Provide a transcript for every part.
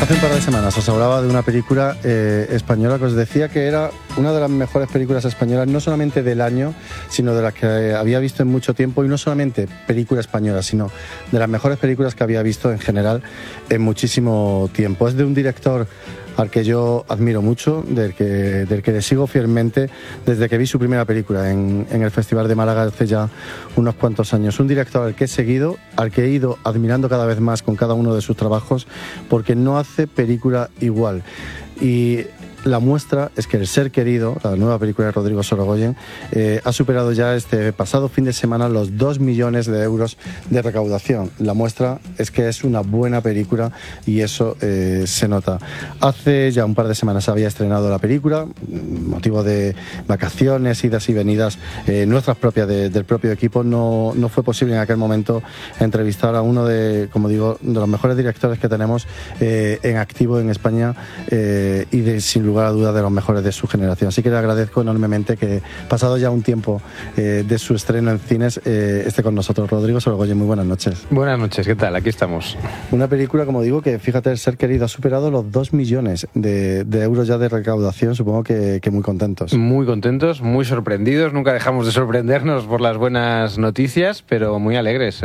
Hace un par de semanas os hablaba de una película española que os decía que era una de las mejores películas españolas, no solamente del año, sino de las que había visto en mucho tiempo, y no solamente película española, sino de las mejores películas que había visto en general en muchísimo tiempo. Es de un director al que yo admiro mucho, del que le sigo fielmente desde que vi su primera película en el Festival de Málaga hace ya unos cuantos años. Un director al que he seguido, al que he ido admirando cada vez más con cada uno de sus trabajos, porque no hace película igual. Y la muestra es que El ser querido, la nueva película de Rodrigo Sorogoyen, ha superado ya este pasado fin de semana los 2 millones de euros de recaudación. La muestra es que es una buena película y eso se nota. Hace ya un par de semanas había estrenado la película, motivo de vacaciones, idas y venidas nuestras propias del propio equipo. No fue posible en aquel momento entrevistar a uno de, como digo, de los mejores directores que tenemos en activo en España y sin lugar a dudas de los mejores de su generación. Así que le agradezco enormemente que, pasado ya un tiempo de su estreno en cines, esté con nosotros. Rodrigo Sorogoyen, muy buenas noches. Buenas noches, ¿qué tal? Aquí estamos. Una película, como digo, que fíjate, El ser querido ha superado los 2 millones de euros ya de recaudación. Supongo que muy contentos. Muy contentos, muy sorprendidos. Nunca dejamos de sorprendernos por las buenas noticias, pero muy alegres.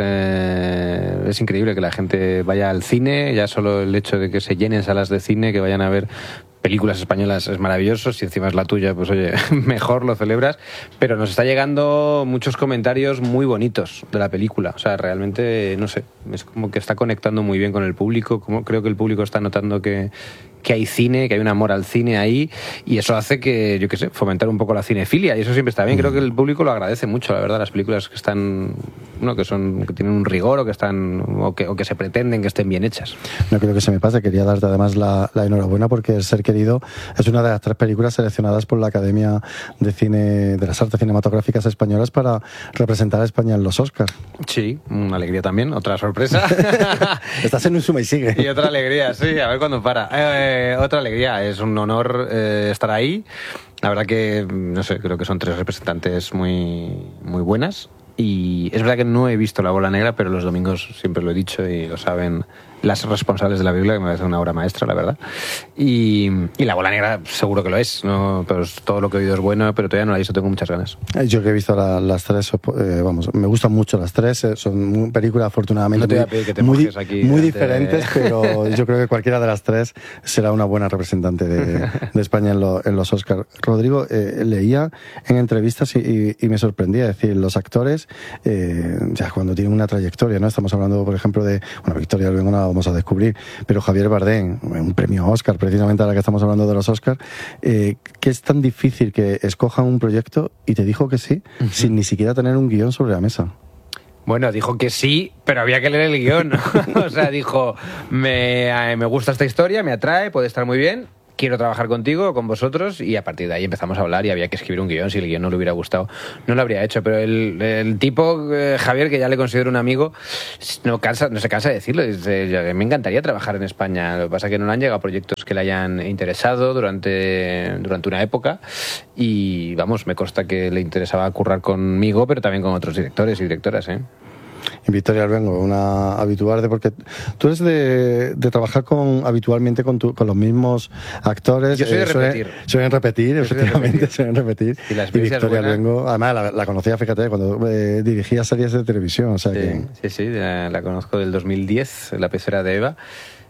Es increíble que la gente vaya al cine, ya solo el hecho de que se llenen salas de cine, que vayan a ver películas españolas es maravilloso. Si encima es la tuya, pues oye, mejor lo celebras. Pero nos está llegando muchos comentarios muy bonitos de la película. O sea, realmente, no sé, es como que está conectando muy bien con el público. Como creo que el público está notando que hay cine, que hay un amor al cine ahí, y eso hace que, yo qué sé, fomentar un poco la cinefilia, y eso siempre está bien. Creo que el público lo agradece mucho, la verdad, las películas que están, ¿no?, que tienen un rigor, o que están, o que se pretenden que estén bien hechas. No creo que se me pase. Quería darte además la enhorabuena, porque El ser querido es una de las 3 películas seleccionadas por la Academia de Cine de las Artes Cinematográficas Españolas para representar a España en los Oscars. Sí, una alegría también, otra sorpresa. Estás en un suma y sigue. Y otra alegría, sí, a ver cuándo para. Otra alegría, es un honor estar ahí. La verdad que, no sé, creo que son 3 representantes muy, muy buenas. Y es verdad que no he visto La bola negra, pero los domingos siempre lo he dicho y lo saben las responsables de la Biblia, que me parece una obra maestra, la verdad. Y La bola negra seguro que lo es, ¿no? Pero todo lo que he oído es bueno, pero todavía no la he visto, tengo muchas ganas. Yo que he visto las 3, vamos, me gustan mucho las 3, son películas afortunadamente no te voy a pedir que te muy aquí muy diferentes, pero yo creo que cualquiera de las 3 será una buena representante de España en los Oscars. Rodrigo, leía en entrevistas y me sorprendía, es decir, los actores, ya cuando tienen una trayectoria, ¿no? Estamos hablando, por ejemplo, de, bueno, Victoria Luengo no la vamos a descubrir, pero Javier Bardem, un premio Oscar, precisamente ahora que estamos hablando de los Oscars, que es tan difícil que escojan un proyecto y te dijo que sí, sin ni siquiera tener un guión sobre la mesa. Bueno, dijo que sí, pero había que leer el guión. O sea, dijo, me gusta esta historia, me atrae, puede estar muy bien, quiero trabajar contigo, con vosotros, y a partir de ahí empezamos a hablar y había que escribir un guión. Si el guión no le hubiera gustado, no lo habría hecho. Pero el tipo, Javier, que ya le considero un amigo, no se cansa de decirlo. Dice, me encantaría trabajar en España. Lo que pasa es que no le han llegado proyectos que le hayan interesado durante una época, y vamos, me consta que le interesaba currar conmigo, pero también con otros directores y directoras, En Victoria Luengo, una habitual, porque tú eres de trabajar habitualmente con los mismos actores. Yo soy de repetir. Suelen repetir, efectivamente, suelen repetir. Y Victoria Luengo, además la conocía, fíjate, cuando dirigía series de televisión. O sea sí, la conozco del 2010, La pecera de Eva.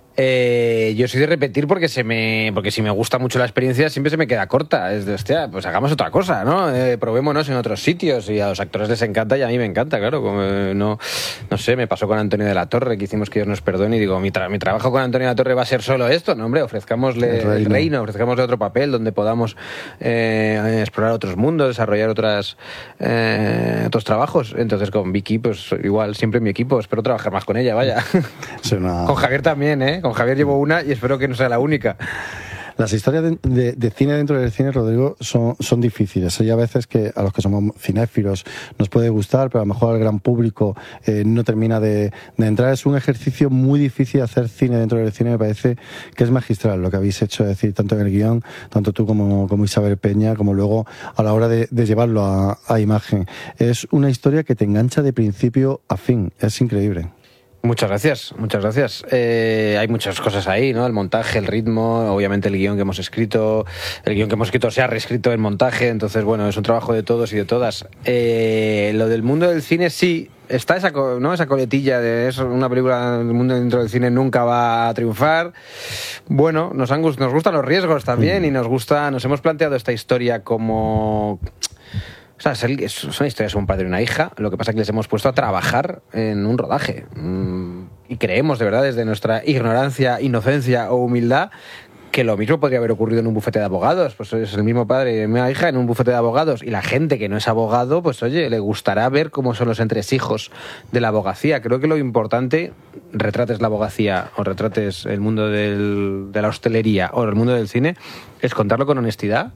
Yo soy de repetir porque si me gusta mucho la experiencia siempre se me queda corta. Es de, hostia, pues hagamos otra cosa, ¿no? Probémonos en otros sitios, y a los actores les encanta y a mí me encanta, claro. No sé, me pasó con Antonio de la Torre, que hicimos Que Dios nos perdone, y digo, mi trabajo con Antonio de la Torre va a ser solo esto. No, hombre, ofrezcámosle el reino, ofrezcámosle otro papel donde podamos explorar otros mundos, desarrollar otros trabajos. Entonces con Vicky, pues igual, siempre en mi equipo, espero trabajar más con ella, vaya. Con Javier también, Con Javier llevo una y espero que no sea la única. Las historias de cine dentro del cine, Rodrigo, son difíciles. Hay a veces que a los que somos cinéfilos nos puede gustar, pero a lo mejor al gran público no termina de entrar. Es un ejercicio muy difícil hacer cine dentro del cine. Me parece que es magistral lo que habéis hecho, es decir, tanto en el guión, tanto tú como Isabel Peña, como luego a la hora de llevarlo a imagen. Es una historia que te engancha de principio a fin. Es increíble. Muchas gracias, muchas gracias. Hay muchas cosas ahí, ¿no? El montaje, el ritmo, obviamente el guión que hemos escrito. El guión que hemos escrito se ha reescrito en montaje, entonces, bueno, es un trabajo de todos y de todas. Lo del mundo del cine, sí, está esa coletilla de eso, una película del mundo dentro del cine nunca va a triunfar. Bueno, nos gustan los riesgos también y nos hemos planteado esta historia como... O sea, son historias de un padre y una hija, lo que pasa es que les hemos puesto a trabajar en un rodaje. Y creemos, de verdad, desde nuestra ignorancia, inocencia o humildad, que lo mismo podría haber ocurrido en un bufete de abogados. Pues es el mismo padre y una hija en un bufete de abogados. Y la gente que no es abogado, pues oye, le gustará ver cómo son los entresijos de la abogacía. Creo que lo importante, retrates la abogacía o retrates el mundo de la hostelería o el mundo del cine, es contarlo con honestidad.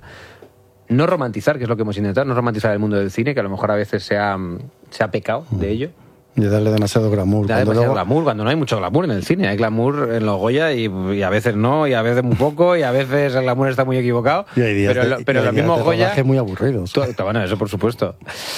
No romantizar, que es lo que hemos intentado, no romantizar el mundo del cine, que a lo mejor a veces se ha pecado de ello. Y darle demasiado glamour. Glamour, cuando no hay mucho glamour en el cine. Hay glamour en los Goya y a veces no, y a veces muy poco, y a veces el glamour está muy equivocado. Y hay días pero los mismos Goya... muy aburridos. Bueno, eso por supuesto.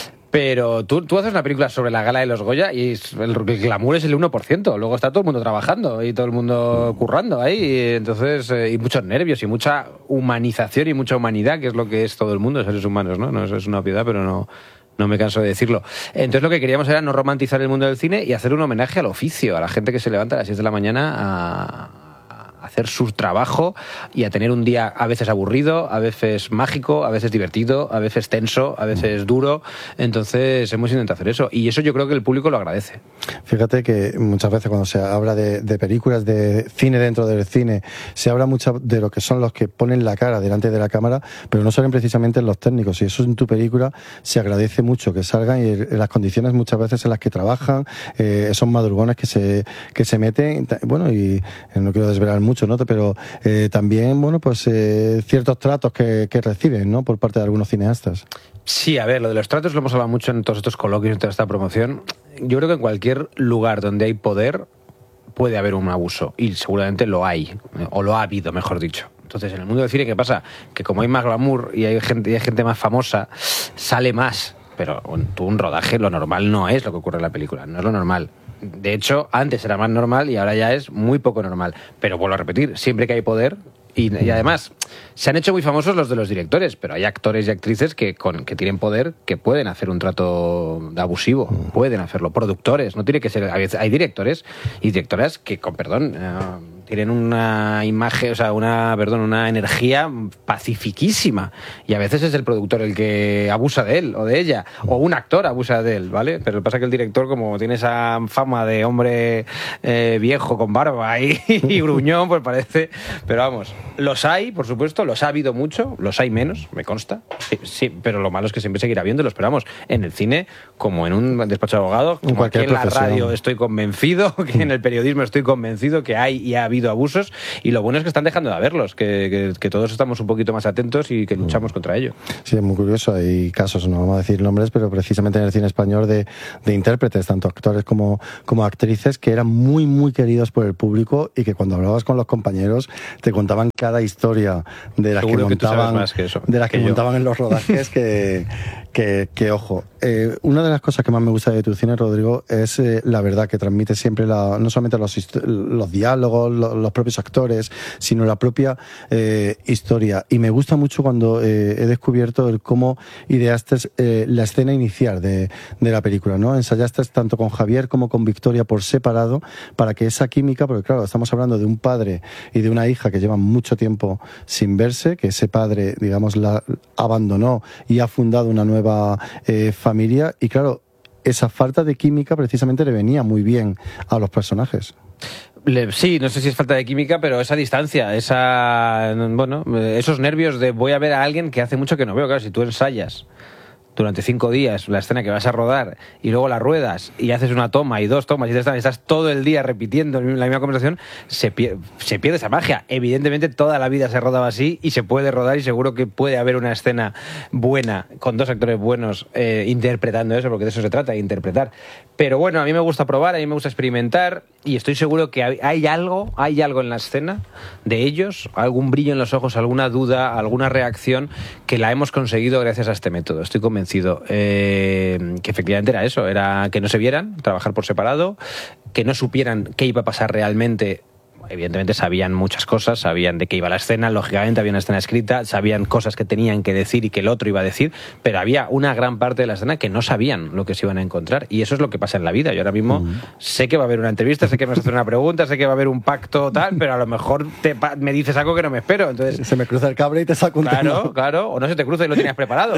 Pero tú haces una película sobre la gala de los Goya y el glamour es el 1%. Luego está todo el mundo trabajando y todo el mundo currando ahí. Y entonces, y muchos nervios y mucha humanización y mucha humanidad, que es lo que es todo el mundo, seres humanos, ¿no? No es una piedad, pero no me canso de decirlo. Entonces lo que queríamos era no romantizar el mundo del cine y hacer un homenaje al oficio, a la gente que se levanta a las 6 de la mañana a hacer su trabajo y a tener un día a veces aburrido, a veces mágico, a veces divertido, a veces tenso, a veces duro. Entonces hemos intentado hacer eso y eso yo creo que el público lo agradece. Fíjate que muchas veces cuando se habla de películas, de cine dentro del cine, se habla mucho de lo que son los que ponen la cara delante de la cámara, pero no salen precisamente los técnicos, y eso en tu película se agradece mucho que salgan y en las condiciones muchas veces en las que trabajan, esos madrugones que se meten, bueno, y no quiero desvelar mucho, ¿no? Pero también, bueno, pues ciertos tratos que reciben, ¿no? Por parte de algunos cineastas. Sí, a ver, lo de los tratos lo hemos hablado mucho en todos estos coloquios, en toda esta promoción. Yo creo que en cualquier lugar donde hay poder puede haber un abuso, y seguramente lo hay, o lo ha habido, mejor dicho. Entonces, en el mundo del cine, ¿qué pasa? Que como hay más glamour y hay gente más famosa, sale más. Pero un rodaje, lo normal no es lo que ocurre en la película, no es lo normal. De hecho, antes era más normal y ahora ya es muy poco normal. Pero vuelvo a repetir, siempre que hay poder... Y además, se han hecho muy famosos los de los directores, pero hay actores y actrices que tienen poder, que pueden hacer un trato abusivo, pueden hacerlo. Productores, no tiene que ser... Hay directores y directoras que, con perdón, tienen una imagen, o sea, una energía pacifiquísima. Y a veces es el productor el que abusa de él o de ella, o un actor abusa de él, ¿vale? Pero pasa que el director, como tiene esa fama de hombre viejo con barba y gruñón, pues parece... Pero vamos... Los hay, por supuesto, los ha habido mucho, los hay menos, me consta, sí, pero lo malo es que siempre seguirá habiéndolos. Pero vamos, en el cine, como en un despacho de abogado, como aquí en la radio estoy convencido, que en el periodismo estoy convencido que hay y ha habido abusos, y lo bueno es que están dejando de haberlos, que todos estamos un poquito más atentos y que luchamos contra ello. Sí, es muy curioso, hay casos, no vamos a decir nombres, pero precisamente en el cine español de intérpretes, tanto actores como actrices, que eran muy, muy queridos por el público y que cuando hablabas con los compañeros te contaban cada historia de las que montaban en los rodajes que ojo. Una de las cosas que más me gusta de tu cine, Rodrigo, es la verdad que transmite siempre no solamente los diálogos, los propios actores, sino la propia historia. Y me gusta mucho cuando he descubierto cómo ideaste la escena inicial de la película, ¿no? Ensayaste tanto con Javier como con Victoria por separado para que esa química, porque claro, estamos hablando de un padre y de una hija que llevan mucho tiempo sin verse, que ese padre, digamos, la abandonó y ha fundado una nueva familia, y claro, esa falta de química precisamente le venía muy bien a los personajes. Sí, no sé si es falta de química, pero esa distancia, esos nervios de voy a ver a alguien que hace mucho que no veo. Claro, si tú ensayas durante 5 días la escena que vas a rodar y luego la ruedas y haces una toma y 2 tomas y estás todo el día repitiendo la misma conversación, se pierde esa magia. Evidentemente toda la vida se rodaba así y se puede rodar, y seguro que puede haber una escena buena con 2 actores buenos interpretando eso, porque de eso se trata, de interpretar. Pero bueno, a mí me gusta probar, a mí me gusta experimentar, y estoy seguro que hay algo en la escena de ellos, algún brillo en los ojos, alguna duda, alguna reacción, que la hemos conseguido gracias a este método. Estoy convencido. convencido. Que efectivamente era eso, era que no se vieran, trabajar por separado, que no supieran qué iba a pasar realmente. Evidentemente sabían muchas cosas, sabían de qué iba la escena, lógicamente había una escena escrita, sabían cosas que tenían que decir y que el otro iba a decir, pero había una gran parte de la escena que no sabían lo que se iban a encontrar, y eso es lo que pasa en la vida. Yo ahora mismo sé que va a haber una entrevista, sé que me vas a hacer una pregunta, sé que va a haber un pacto tal, pero a lo mejor me dices algo que no me espero. Entonces, se me cruza el cable y te saco un tema. Claro, o no se te cruza y lo tienes preparado.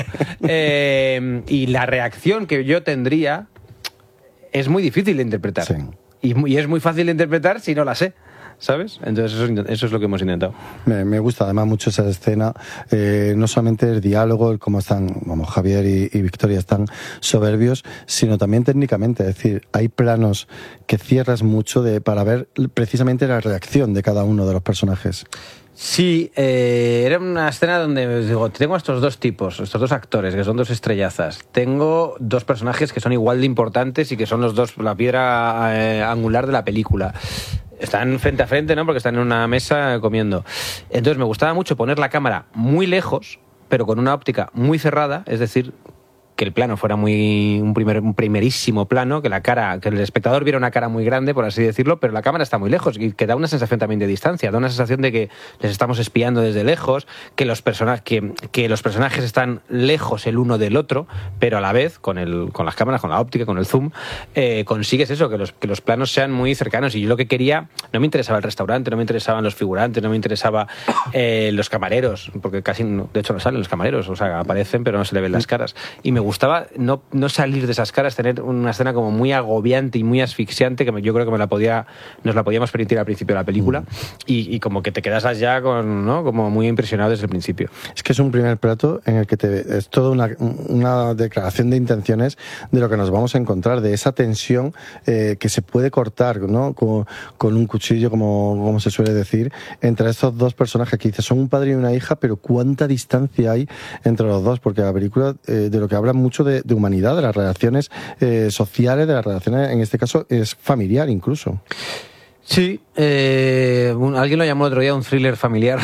Y la reacción que yo tendría es muy difícil de interpretar. Sí. Y es muy fácil de interpretar si no la sé, ¿sabes? Entonces eso es lo que hemos intentado. Me gusta además mucho esa escena, no solamente el diálogo, el cómo están, vamos, Javier y Victoria están soberbios, sino también técnicamente, es decir, hay planos que cierras mucho para ver precisamente la reacción de cada uno de los personajes. Sí, era una escena donde digo, tengo a estos dos tipos, estos dos actores, que son dos estrellazas. Tengo dos personajes que son igual de importantes y que son los dos la piedra angular de la película. Están frente a frente, ¿no? Porque están en una mesa comiendo. Entonces me gustaba mucho poner la cámara muy lejos, pero con una óptica muy cerrada, es decir, que el plano fuera un primerísimo plano, que el espectador viera una cara muy grande, por así decirlo, pero la cámara está muy lejos y que da una sensación también de distancia, da una sensación de que les estamos espiando desde lejos, que los personajes están lejos el uno del otro, pero a la vez, con las cámaras, con la óptica, con el zoom, consigues eso, que los planos sean muy cercanos. Y yo lo que quería, no me interesaba el restaurante, no me interesaban los figurantes, no me interesaba los camareros, porque casi, de hecho no salen los camareros, o sea, aparecen pero no se le ven las caras. Y me gustaba no salir de esas caras, tener una escena como muy agobiante y muy asfixiante, que yo creo que nos la podíamos permitir al principio de la película, y como que te quedas ya como muy impresionado desde el principio. Es que es un primer plato en el que es toda una declaración de intenciones de lo que nos vamos a encontrar, de esa tensión que se puede cortar, ¿no? con un cuchillo, como se suele decir, entre estos dos personajes que dices, son un padre y una hija, pero cuánta distancia hay entre los dos, porque la película de lo que habla mucho de humanidad, de las relaciones sociales, de las relaciones, en este caso, es familiar incluso. Sí, alguien lo llamó el otro día un thriller familiar.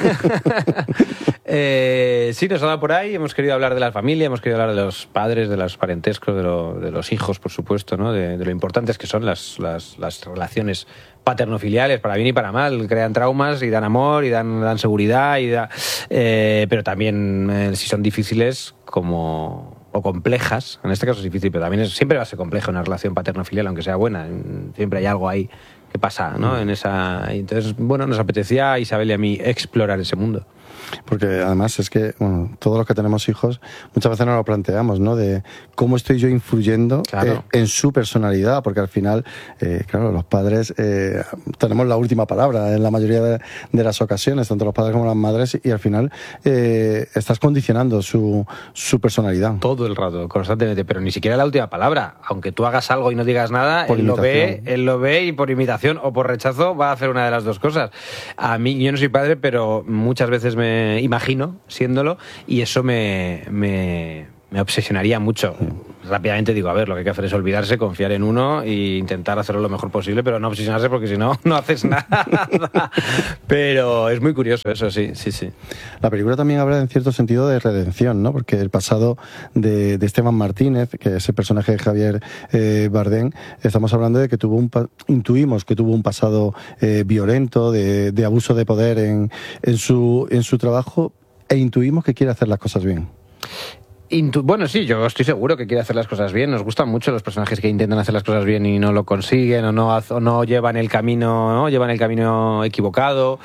Sí, nos ha dado por ahí, hemos querido hablar de la familia, hemos querido hablar de los padres, de los parentescos, de los hijos, por supuesto, ¿no? De lo importantes que son las relaciones paternofiliales, para bien y para mal. Crean traumas y dan amor y dan seguridad, pero también si son difíciles o complejas, en este caso es difícil, pero también siempre va a ser compleja una relación paterno-filial, aunque sea buena, siempre hay algo ahí que pasa, ¿no? Entonces, bueno, nos apetecía a Isabel y a mí explorar ese mundo. Porque además es que, bueno, todos los que tenemos hijos muchas veces nos lo planteamos, ¿no? De cómo estoy yo influyendo en su personalidad, porque al final, claro, los padres tenemos la última palabra en la mayoría de las ocasiones, tanto los padres como las madres, y al final estás condicionando su personalidad. Todo el rato, constantemente, pero ni siquiera la última palabra. Aunque tú hagas algo y no digas nada, él lo ve y por imitación o por rechazo va a hacer una de las dos cosas. A mí, yo no soy padre, pero muchas veces me imagino siéndolo, y eso me obsesionaría mucho. Rápidamente digo, a ver, lo que hay que hacer es olvidarse, confiar en uno e intentar hacerlo lo mejor posible, pero no obsesionarse, porque si no, no haces nada. Pero es muy curioso eso, sí. La película también habla en cierto sentido de redención, ¿no? Porque el pasado de Esteban Martínez, que es el personaje de Javier Bardem, estamos hablando de que intuimos que tuvo un pasado violento, de abuso de poder en su trabajo, e intuimos que quiere hacer las cosas bien. Bueno, sí, yo estoy seguro que quiere hacer las cosas bien. Nos gustan mucho los personajes que intentan hacer las cosas bien y no lo consiguen, o no llevan el camino, equivocado.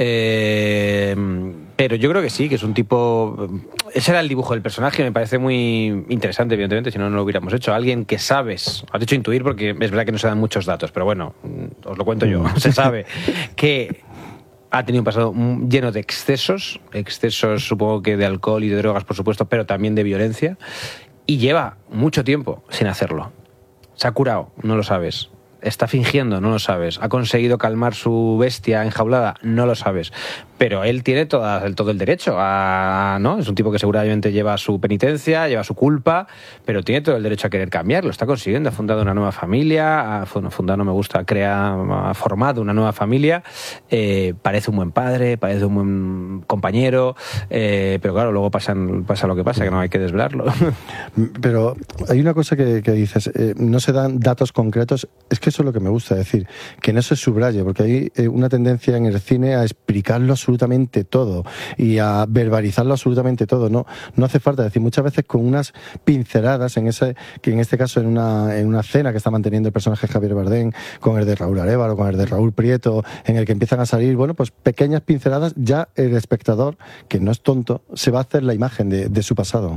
Pero yo creo que sí, que es un tipo... Ese era el dibujo del personaje, me parece muy interesante, evidentemente, si no lo hubiéramos hecho. Alguien que sabes, has dicho intuir porque es verdad que no se dan muchos datos, pero bueno, os lo cuento yo. Se sabe que ha tenido un pasado lleno de excesos supongo que de alcohol y de drogas, por supuesto, pero también de violencia, y lleva mucho tiempo sin hacerlo. Se ha curado, no lo sabes. Está fingiendo, no lo sabes. Ha conseguido calmar su bestia enjaulada, no lo sabes. pero él tiene todo el derecho ¿no? Es un tipo que seguramente lleva su penitencia, lleva su culpa, pero tiene todo el derecho a querer cambiar, lo está consiguiendo, ha fundado una nueva familia, ha formado una nueva familia, parece un buen padre, parece un buen compañero, pero claro, luego pasa lo que pasa, que no hay que desvelarlo. Pero hay una cosa que dices, no se dan datos concretos, es que eso es lo que me gusta decir, que no se subraye, porque hay una tendencia en el cine a explicarlo absolutamente todo y a verbalizarlo absolutamente todo, no hace falta decir, muchas veces con unas pinceladas, que en este caso en una cena que está manteniendo el personaje Javier Bardem con el de Raúl Arévalo, con el de Raúl Prieto, en el que empiezan a salir, bueno, pues pequeñas pinceladas, ya el espectador, que no es tonto, se va a hacer la imagen de su pasado.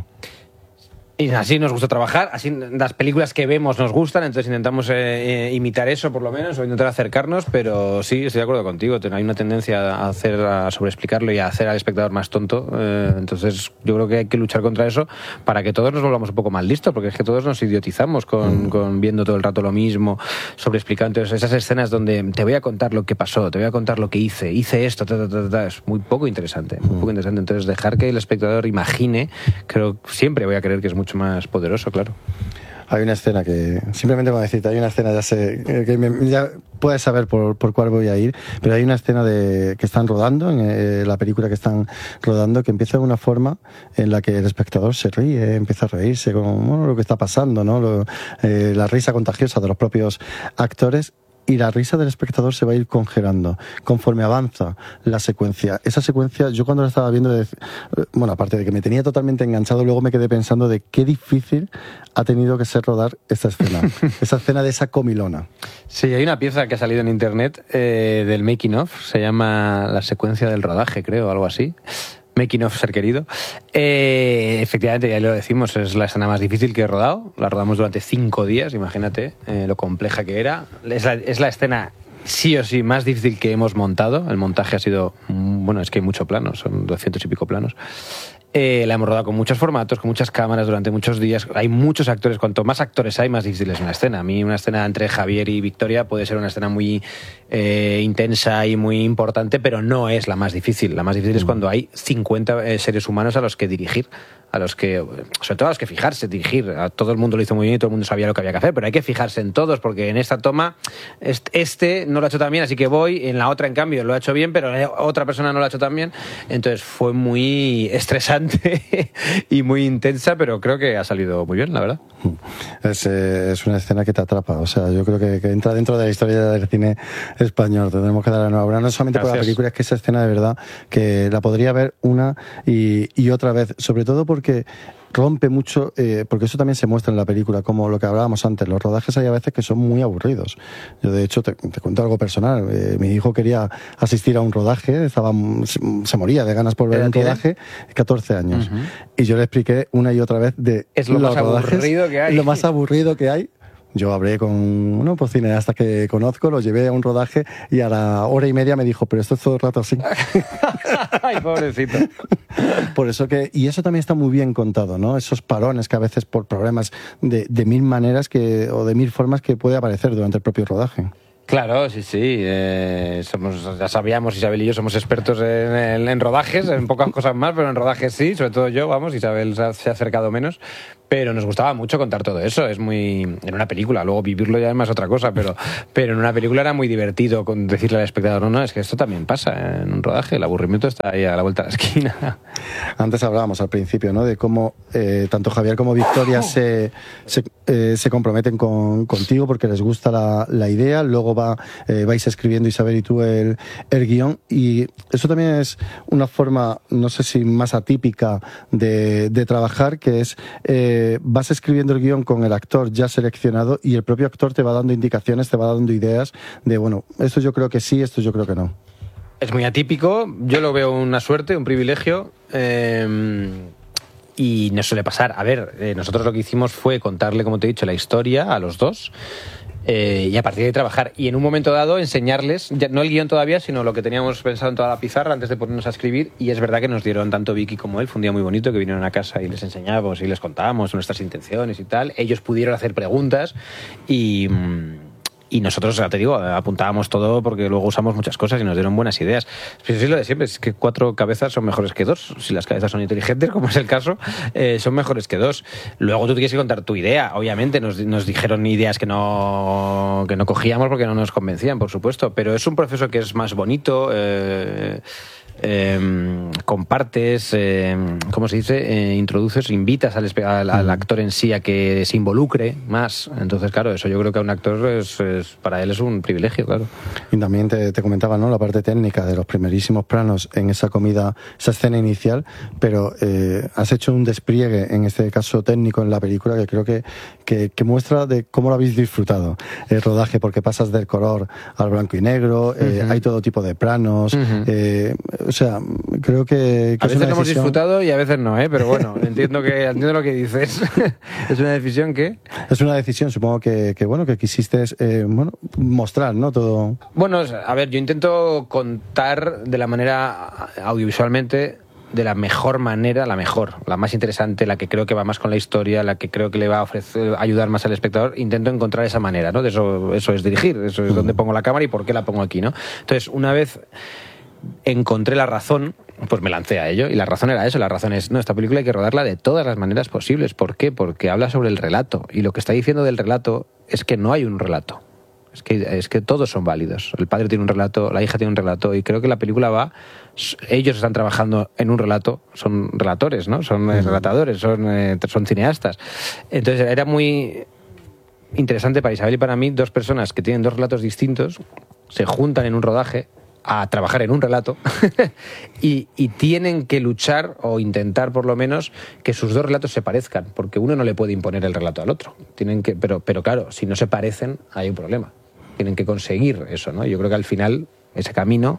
Y así nos gusta trabajar, así las películas que vemos nos gustan, entonces intentamos imitar eso por lo menos, o intentar acercarnos, pero sí, estoy de acuerdo contigo, hay una tendencia a sobreexplicarlo y a hacer al espectador más tonto, entonces yo creo que hay que luchar contra eso para que todos nos volvamos un poco más listos, porque es que todos nos idiotizamos con viendo todo el rato lo mismo, sobreexplicando. Entonces esas escenas donde te voy a contar lo que pasó, te voy a contar lo que hice esto, es muy poco interesante, entonces dejar que el espectador imagine, creo, siempre voy a creer que es mucho más poderoso, claro. Hay una escena que, simplemente con decirte, hay una escena, ya sé, ya puedes saber por cuál voy a ir, pero hay una escena que están rodando, en la película que están rodando, que empieza de una forma en la que el espectador se ríe, empieza a reírse con lo que está pasando, ¿no? La risa contagiosa de los propios actores. Y la risa del espectador se va a ir congelando conforme avanza la secuencia. Esa secuencia, yo cuando la estaba viendo, bueno, aparte de que me tenía totalmente enganchado, luego me quedé pensando de qué difícil ha tenido que ser rodar esta escena. Esa escena de esa comilona. Sí, hay una pieza que ha salido en internet del making of, se llama La secuencia del rodaje, creo, algo así. Making of, ser querido. Efectivamente, ya lo decimos, es la escena más difícil que he rodado. La rodamos durante 5 días, imagínate lo compleja que era. Es la escena sí o sí más difícil que hemos montado. El montaje ha sido, bueno, es que hay mucho plano, son 200 y pico planos. La hemos rodado con muchos formatos, con muchas cámaras durante muchos días. Hay muchos actores. Cuanto más actores hay, más difícil es una escena. A mí una escena entre Javier y Victoria puede ser una escena muy intensa y muy importante, pero no es la más difícil. La más difícil es cuando hay 50 seres humanos a los que dirigir, sobre todo a los que fijarse, dirigir. A todo el mundo lo hizo muy bien y todo el mundo sabía lo que había que hacer, pero hay que fijarse en todos, porque en esta toma no lo ha hecho tan bien, así que voy, en la otra en cambio lo ha hecho bien, pero otra persona no lo ha hecho tan bien. Entonces fue muy estresante y muy intensa, pero creo que ha salido muy bien, la verdad. Es una escena que te atrapa, o sea, yo creo que entra dentro de la historia del cine español. Tenemos que dar la enhorabuena, no solamente por la película, es que esa escena de verdad que la podría ver una y otra vez, sobre todo porque rompe mucho, porque eso también se muestra en la película, como lo que hablábamos antes, los rodajes hay a veces que son muy aburridos. Yo de hecho te cuento algo personal, mi hijo quería asistir a un rodaje, se moría de ganas por ver un rodaje, 14 años, y yo le expliqué una y otra vez es lo más aburrido que hay. Lo más aburrido que hay. Yo hablé con unos cineastas que conozco, los llevé a un rodaje y a la hora y media me dijo, pero esto es todo el rato así. Ay, pobrecito. Por eso y eso también está muy bien contado, ¿no? Esos parones que a veces por problemas de mil maneras o de mil formas que puede aparecer durante el propio rodaje. Claro, sí. Ya sabíamos, Isabel y yo somos expertos en rodajes, en pocas cosas más, pero en rodajes sí, sobre todo yo, Isabel se ha acercado menos, pero nos gustaba mucho contar todo eso, en una película, luego vivirlo ya es más otra cosa, pero en una película era muy divertido decirle al espectador, no, es que esto también pasa en un rodaje, el aburrimiento está ahí a la vuelta de la esquina. Antes hablábamos al principio, ¿no?, de cómo tanto Javier como Victoria se comprometen contigo porque les gusta la idea, luego vais escribiendo Isabel y tú el guión, y eso también es una forma, no sé si más atípica de trabajar, que es vas escribiendo el guión con el actor ya seleccionado y el propio actor te va dando indicaciones, te va dando ideas de, bueno, esto yo creo que sí, esto yo creo que no. Es muy atípico, yo lo veo una suerte, un privilegio, y no suele pasar. A ver, nosotros lo que hicimos fue contarle, como te he dicho, la historia a los dos, y a partir de ahí trabajar. Y en un momento dado enseñarles, ya, no el guión todavía, sino lo que teníamos pensado en toda la pizarra antes de ponernos a escribir. Y es verdad que nos dieron, tanto Vicky como él, fue un día muy bonito, que vinieron a casa y les enseñábamos y les contábamos nuestras intenciones y tal. Ellos pudieron hacer preguntas y Y nosotros, ya te digo, apuntábamos todo porque luego usamos muchas cosas y nos dieron buenas ideas. Pero sí, lo de siempre, es que 4 cabezas son mejores que 2. Si las cabezas son inteligentes, como es el caso, son mejores que 2. Luego tú tienes que contar tu idea. Obviamente nos dijeron ideas que no cogíamos porque no nos convencían, por supuesto. Pero es un proceso que es más bonito. Compartes, ¿cómo se dice? Introduces, invitas al actor en sí a que se involucre más. Entonces, claro, eso yo creo que a un actor para él es un privilegio, claro. Y también te comentaba, ¿no?, la parte técnica de los primerísimos planos en esa comida, esa escena inicial, pero has hecho un despliegue, en este caso técnico, en la película que creo que muestra de cómo lo habéis disfrutado el rodaje, porque pasas del color al blanco y negro, hay todo tipo de planos, o sea, creo que a veces lo hemos disfrutado y a veces no, pero bueno, entiendo lo que dices. ¿Es una decisión qué? Es una decisión, supongo que quisiste mostrar, ¿no?, todo. Bueno, a ver, yo intento contar de la manera audiovisualmente de la mejor manera, la más interesante, la que creo que va más con la historia, la que creo que le va a ayudar más al espectador. Intento encontrar esa manera, ¿no? De eso es dirigir, eso es donde pongo la cámara y por qué la pongo aquí, ¿no? Entonces, una vez encontré la razón, pues me lancé a ello, y la razón era eso. La razón es, no, esta película hay que rodarla de todas las maneras posibles. ¿Por qué? Porque habla sobre el relato, y lo que está diciendo del relato es que no hay un relato, es que todos son válidos. El padre tiene un relato, la hija tiene un relato, y creo que la película ellos están trabajando en un relato, son relatores, ¿no? Son relatadores, son cineastas. Entonces era muy interesante para Isabel y para mí, 2 personas que tienen 2 relatos distintos se juntan en un rodaje a trabajar en un relato y tienen que luchar o intentar, por lo menos, que sus 2 relatos se parezcan, porque uno no le puede imponer el relato al otro. Pero claro, si no se parecen, hay un problema. Tienen que conseguir eso, ¿no? Yo creo que al final ese camino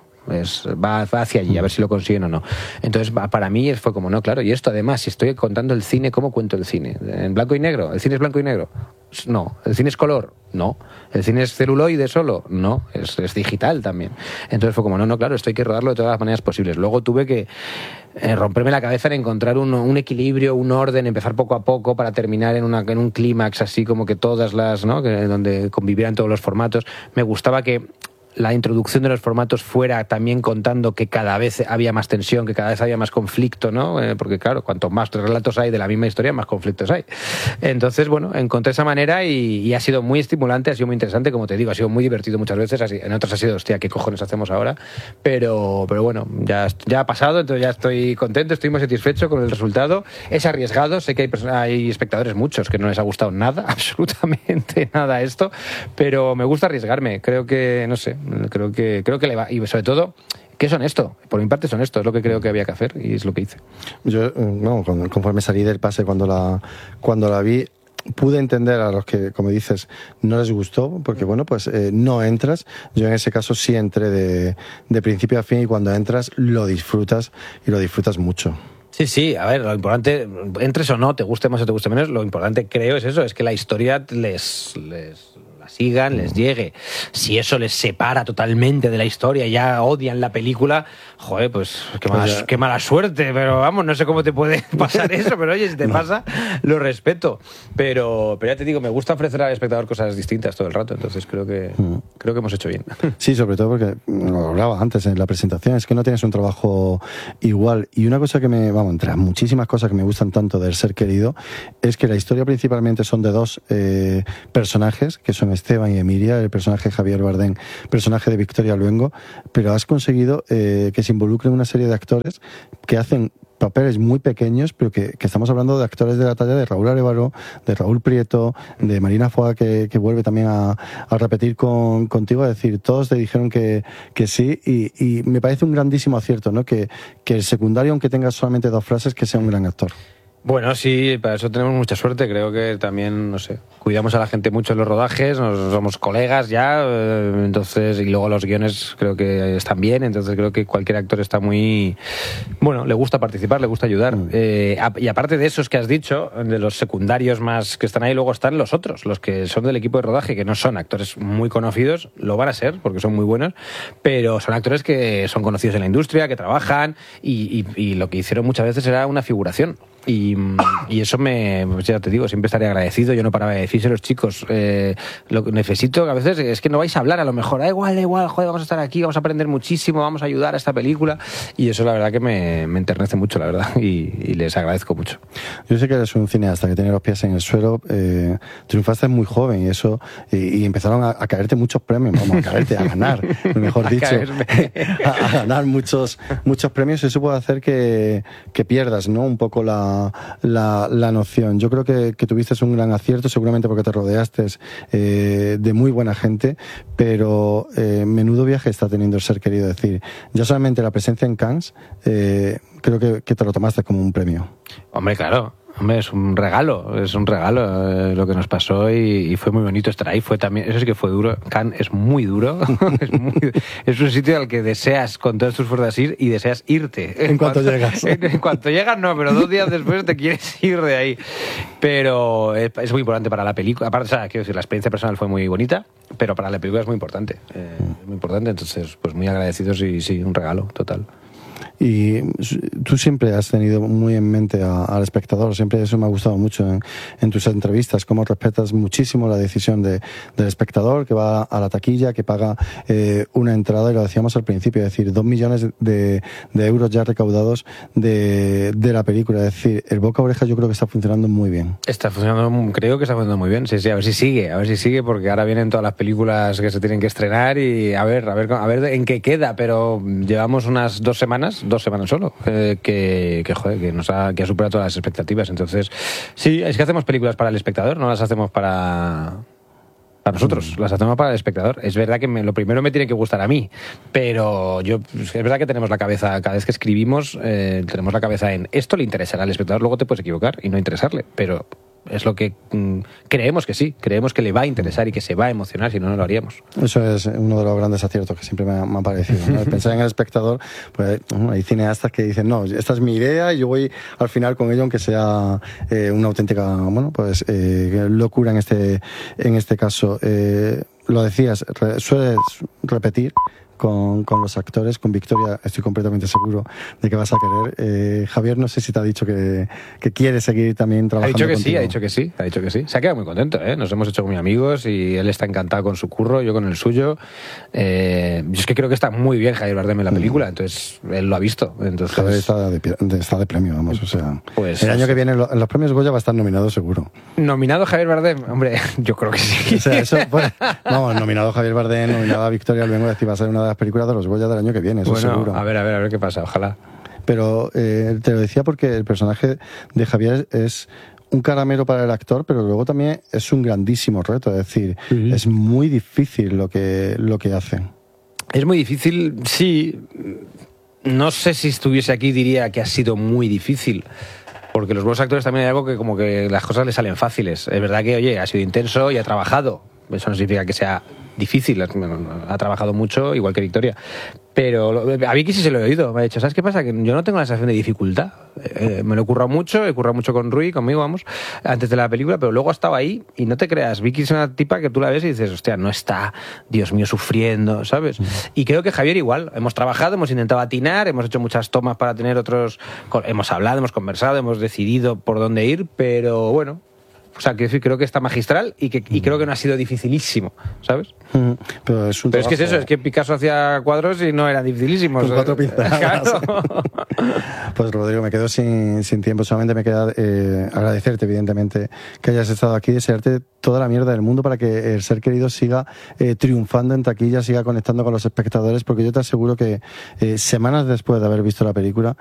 va hacia allí, a ver si lo consiguen o no. Entonces, para mí fue como, no, claro, y esto además, si estoy contando el cine, ¿cómo cuento el cine? ¿En blanco y negro? ¿El cine es blanco y negro? No. ¿El cine es color? No. ¿El cine es celuloide solo? No. Es digital también. Entonces fue como, no, claro, esto hay que rodarlo de todas las maneras posibles. Luego tuve que romperme la cabeza en encontrar un equilibrio, un orden, empezar poco a poco para terminar en un clímax así como que todas las, ¿no?, donde convivieran todos los formatos. Me gustaba que la introducción de los formatos fuera también contando que cada vez había más tensión, que cada vez había más conflicto, ¿no? Porque claro, cuanto más relatos hay de la misma historia, más conflictos hay. Entonces, bueno, encontré esa manera y ha sido muy estimulante, ha sido muy interesante, como te digo, ha sido muy divertido muchas veces, en otras ha sido, hostia, ¿qué cojones hacemos ahora? Pero bueno, ya ha pasado, entonces ya estoy contento, estoy muy satisfecho con el resultado. Es arriesgado, sé que hay espectadores muchos que no les ha gustado nada, absolutamente nada esto, pero me gusta arriesgarme, creo que, no sé, creo que le va, y sobre todo que es honesto, por mi parte es honesto, es lo que creo que había que hacer y es lo que hice. Yo, conforme salí del pase, cuando la vi, pude entender a los que, como dices, no les gustó, porque no entras. Yo en ese caso sí entré de principio a fin, y cuando entras lo disfrutas, y lo disfrutas mucho. Sí, a ver, lo importante, entres o no, te guste más o te guste menos, lo importante creo es eso, es que la historia les sigan, les llegue. Si eso les separa totalmente de la historia y ya odian la película, joder, pues qué mala suerte, pero vamos, no sé cómo te puede pasar eso, pero oye, si te pasa, lo respeto. Pero ya te digo, me gusta ofrecer al espectador cosas distintas todo el rato, entonces creo que hemos hecho bien. Sí, sobre todo porque, lo hablaba antes en la presentación, es que no tienes un trabajo igual. Y una cosa que entre las muchísimas cosas que me gustan tanto del Ser Querido, es que la historia principalmente son de 2 personajes, que son Esteban y Emilia, el personaje de Javier Bardem, personaje de Victoria Luengo, pero has conseguido que se involucren una serie de actores que hacen papeles muy pequeños, pero que estamos hablando de actores de la talla de Raúl Arévalo, de Raúl Prieto, de Marina Foa, que vuelve también a repetir contigo, a decir, todos te dijeron que sí, y me parece un grandísimo acierto, ¿no? Que el secundario, aunque tenga solamente 2 frases, que sea un gran actor. Bueno, sí, para eso tenemos mucha suerte. Creo que también, no sé, cuidamos a la gente mucho en los rodajes, somos colegas ya, entonces, y luego los guiones creo que están bien, entonces creo que cualquier actor está muy... Bueno, le gusta participar, le gusta ayudar. Y aparte de esos que has dicho, de los secundarios más que están ahí, luego están los otros, los que son del equipo de rodaje, que no son actores muy conocidos, lo van a ser, porque son muy buenos, pero son actores que son conocidos en la industria, que trabajan, y lo que hicieron muchas veces era una figuración. Y eso pues ya te digo, siempre estaré agradecido. Yo no paraba de decirse a los chicos, lo que necesito, que a veces es que no vais a hablar, a lo mejor, da igual, joder, vamos a estar aquí, vamos a aprender muchísimo, vamos a ayudar a esta película. Y eso la verdad que me enternece mucho, la verdad, y les agradezco mucho. Yo sé que eres un cineasta que tiene los pies en el suelo, triunfaste muy joven y eso, y empezaron a caerte muchos premios, a ganar, mejor dicho, a ganar muchos premios, y eso puede hacer que pierdas, ¿no?, un poco la noción. Yo creo que tuviste un gran acierto, seguramente porque te rodeaste de muy buena gente, pero menudo viaje está teniendo el ser querido. Decir, ya solamente la presencia en Cannes, creo que te lo tomaste como un premio. Hombre, claro. Hombre, es un regalo lo que nos pasó, y fue muy bonito estar ahí. Fue también, eso sí que fue duro. Cannes es muy duro. Es un sitio al que deseas con todas tus fuerzas ir y deseas irte. En cuanto llegas. En cuanto llegas no, pero 2 días después te quieres ir de ahí. Pero es muy importante para la película. Aparte, o sea, quiero decir, la experiencia personal fue muy bonita, pero para la película es muy importante. Muy importante, entonces, pues muy agradecidos y sí, un regalo total. Y tú siempre has tenido muy en mente al espectador, siempre eso me ha gustado mucho en tus entrevistas, cómo respetas muchísimo la decisión del espectador que va a la taquilla, que paga una entrada, y lo decíamos al principio, es decir, 2 millones de euros ya recaudados de la película. Es decir, el boca a oreja yo creo que está funcionando muy bien. Creo que está funcionando muy bien, sí, a ver si sigue, porque ahora vienen todas las películas que se tienen que estrenar, y a ver en qué queda, pero llevamos unas 2 semanas solo, que ha superado todas las expectativas. Entonces, sí, es que hacemos películas para el espectador, no las hacemos para nosotros, las hacemos para el espectador. Es verdad que lo primero me tiene que gustar a mí, pero es verdad que tenemos la cabeza, cada vez que escribimos, tenemos la cabeza en esto le interesará al espectador. Luego te puedes equivocar y no interesarle, pero es lo que creemos que sí, creemos que le va a interesar y que se va a emocionar, si no, no lo haríamos. Eso es uno de los grandes aciertos que siempre me ha parecido, ¿no? Pensar en el espectador, pues hay cineastas que dicen, no, esta es mi idea y yo voy al final con ello, aunque sea una auténtica, locura en este caso. Lo decías, sueles repetir con los actores. Con Victoria estoy completamente seguro de que vas a querer. Javier, no sé si te ha dicho que quiere seguir también trabajando contigo. Ha dicho que sí. Se ha quedado muy contento, ¿eh? Nos hemos hecho muy amigos y él está encantado con su curro, yo con el suyo. Yo es que creo que está muy bien Javier Bardem en la película, entonces él lo ha visto. Entonces, Javier está de premio, vamos, o sea, pues, el año que viene en los premios Goya va a estar nominado seguro. ¿Nominado Javier Bardem? Hombre, yo creo que sí. O sea, eso, pues, vamos, nominado Javier Bardem, nominada Victoria Luengo, va a ser una de las películas de los Goya del año que viene, eso seguro. A ver qué pasa, ojalá. Pero te lo decía porque el personaje de Javier es un caramelo para el actor, pero luego también es un grandísimo reto, es decir, es muy difícil lo que hace. Es muy difícil, sí. No sé si estuviese aquí diría que ha sido muy difícil, porque los buenos actores también hay algo que como que las cosas les salen fáciles. Es verdad que, oye, ha sido intenso y ha trabajado. Eso no significa que sea difícil, ha trabajado mucho, igual que Victoria. Pero a Vicky sí se lo he oído, me ha dicho, ¿sabes qué pasa? Que yo no tengo la sensación de dificultad. Me lo he currado mucho con Rui, conmigo, vamos, antes de la película, pero luego ha estado ahí y no te creas, Vicky es una tipa que tú la ves y dices, hostia, no está, Dios mío, sufriendo, ¿sabes? Y creo que Javier igual, hemos trabajado, hemos intentado atinar, hemos hecho muchas tomas para tener otros, hemos hablado, hemos conversado, hemos decidido por dónde ir, pero bueno, o sea, creo que está magistral y creo que no ha sido dificilísimo, ¿sabes? Pero es que es eso, es que Picasso hacía cuadros y no eran dificilísimos. Con 4 pinceladas. Claro. Pues Rodrigo, me quedo sin tiempo, solamente me queda agradecerte evidentemente que hayas estado aquí, desearte toda la mierda del mundo para que el ser querido siga triunfando en taquilla, siga conectando con los espectadores, porque yo te aseguro que semanas después de haber visto la película